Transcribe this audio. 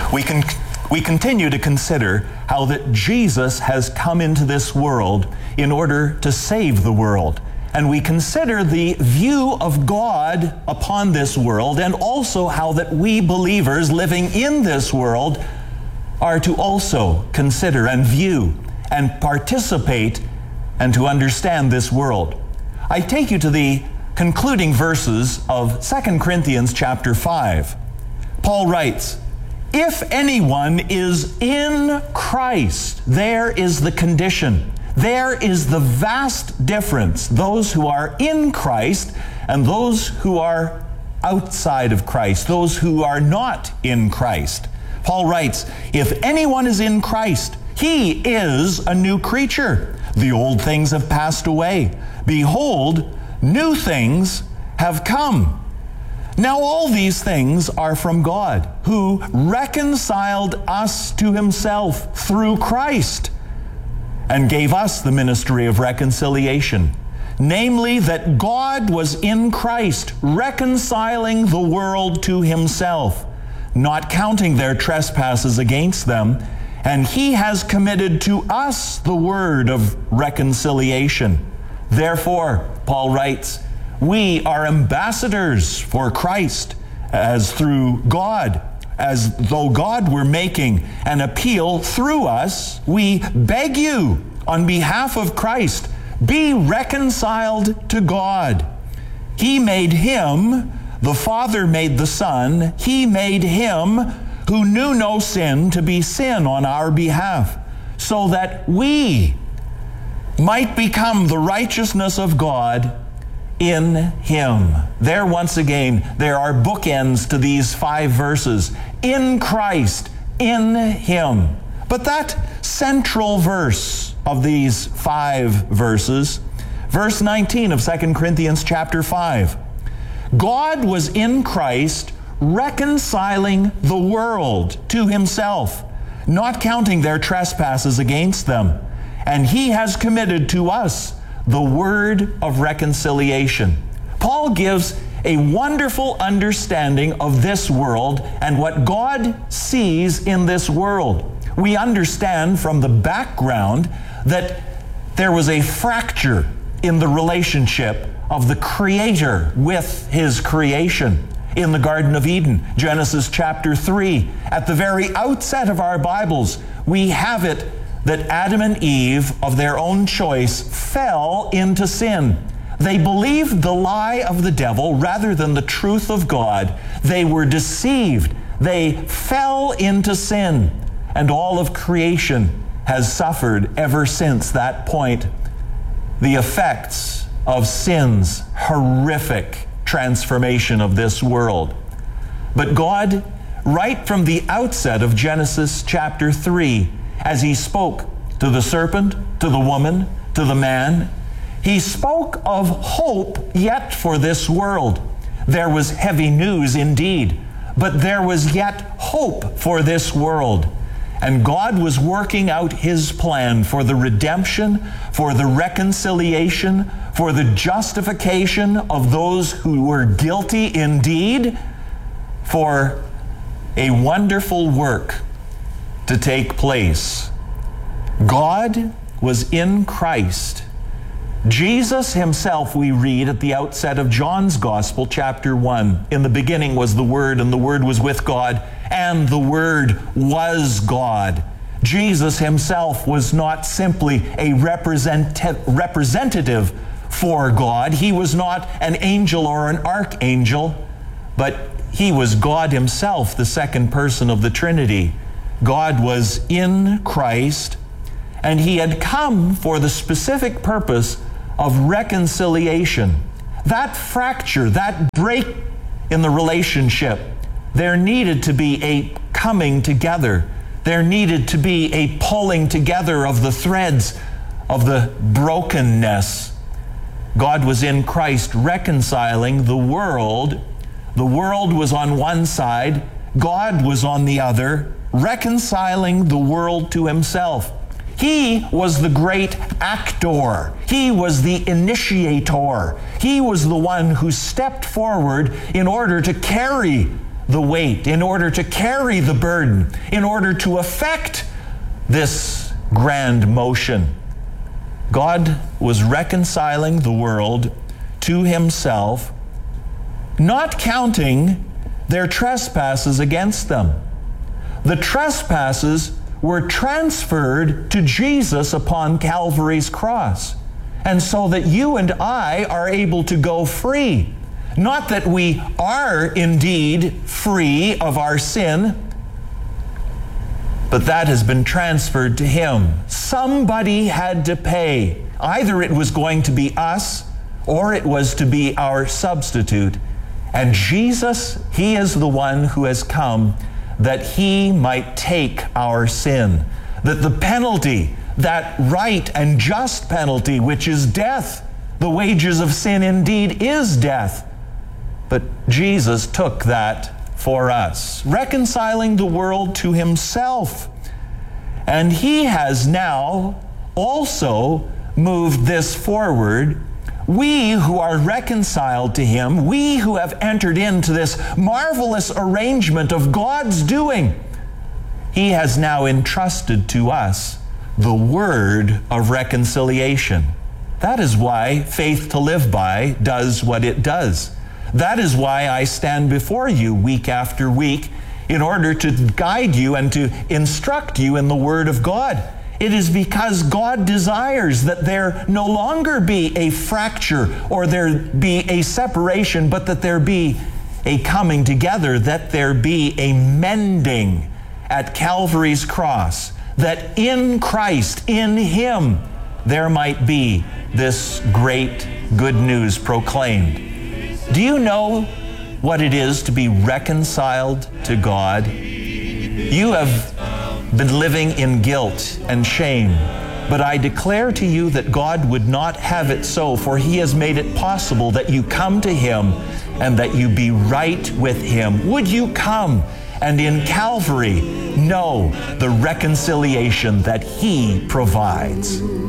we continue to consider how that Jesus has come into this world in order to save the world. And we consider the view of God upon this world, and also how that we believers living in this world are to also consider and view and participate and to understand this world. I take you to the concluding verses of 2 Corinthians chapter 5. Paul writes, "If anyone is in Christ, there is the condition. There is the vast difference, those who are in Christ and those who are outside of Christ, those who are not in Christ." Paul writes, "If anyone is in Christ, he is a new creature. The old things have passed away. Behold, new things have come. Now all these things are from God, who reconciled us to himself through Christ, and gave us the ministry of reconciliation. Namely, that God was in Christ, reconciling the world to himself, not counting their trespasses against them, and he has committed to us the word of reconciliation. Therefore," Paul writes, "we are ambassadors for Christ, as through God, as though God were making an appeal through us. We beg you, on behalf of Christ, be reconciled to God. He made him, the Father made the Son, he made him who knew no sin to be sin on our behalf, so that we might become the righteousness of God in him." There once again, there are bookends to these 5 verses. In Christ, in him. But that central verse of these 5 verses, verse 19 of 2 Corinthians chapter 5, God was in Christ reconciling the world to himself, not counting their trespasses against them. And he has committed to us the word of reconciliation. Paul gives a wonderful understanding of this world and what God sees in this world. We understand from the background that there was a fracture in the relationship of the Creator with his creation in the Garden of Eden. Genesis chapter 3. At the very outset of our Bibles, we have it that Adam and Eve, of their own choice, fell into sin. They believed the lie of the devil rather than the truth of God. They were deceived. They fell into sin. And all of creation has suffered ever since that point the effects of sin's horrific transformation of this world. But God, right from the outset of Genesis chapter 3, as he spoke to the serpent, to the woman, to the man, he spoke of hope yet for this world. There was heavy news indeed, but there was yet hope for this world. And God was working out his plan for the redemption, for the reconciliation, for the justification of those who were guilty indeed, for a wonderful work to take place. God was in Christ. Jesus himself, we read at the outset of John's Gospel, chapter 1, "In the beginning was the Word, and the Word was with God, and the Word was God." Jesus himself was not simply a representative for God. He was not an angel or an archangel, but he was God himself, the second person of the Trinity. God was in Christ, and he had come for the specific purpose of reconciliation. That fracture, that break in the relationship, there needed to be a coming together. There needed to be a pulling together of the threads of the brokenness. God was in Christ reconciling the world. The world was on one side, God was on the other, reconciling the world to himself. He was the great actor. He was the initiator. He was the one who stepped forward in order to carry the weight, in order to carry the burden, in order to effect this grand motion. God was reconciling the world to himself, not counting their trespasses against them. The trespasses were transferred to Jesus upon Calvary's cross, and so that you and I are able to go free. Not that we are indeed free of our sin, but that has been transferred to him. Somebody had to pay. Either it was going to be us, or it was to be our substitute. And Jesus, he is the one who has come that he might take our sin. That the penalty, that right and just penalty, which is death, the wages of sin indeed is death. But Jesus took that for us, reconciling the world to himself. And he has now also moved this forward. We who are reconciled to him, we who have entered into this marvelous arrangement of God's doing, he has now entrusted to us the word of reconciliation. That is why Faith to Live By does what it does. That is why I stand before you week after week in order to guide you and to instruct you in the Word of God. It is because God desires that there no longer be a fracture or there be a separation, but that there be a coming together, that there be a mending at Calvary's cross, that in Christ, in him, there might be this great good news proclaimed. Do you know what it is to be reconciled to God? You have been living in guilt and shame, but I declare to you that God would not have it so, for he has made it possible that you come to him and that you be right with him. Would you come and in Calvary know the reconciliation that he provides?